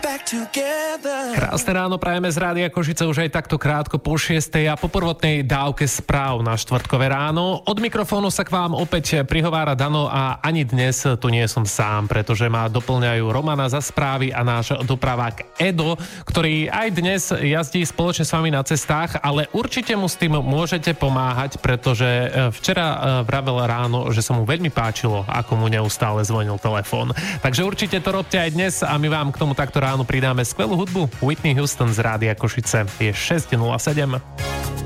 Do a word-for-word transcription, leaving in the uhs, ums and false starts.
Krásne ráno prajeme z Rádia Košice už aj takto krátko po šiestej a po prvotnej dávke správ na štvrtkové ráno. Od mikrofónu sa k vám opäť prihovára Dano a ani dnes tu nie som sám, pretože ma doplňajú Romana za správy a náš dopravák Edo, ktorý aj dnes jazdí spoločne s vami na cestách, ale určite mu s tým môžete pomáhať, pretože včera vravel ráno, že sa mu veľmi páčilo, ako mu neustále zvonil telefón. Takže určite to robte aj dnes a my vám k tomu takto ráno pridáme skvelú hudbu. Whitney Houston z Rádia Košice. Je šesť nula sedem.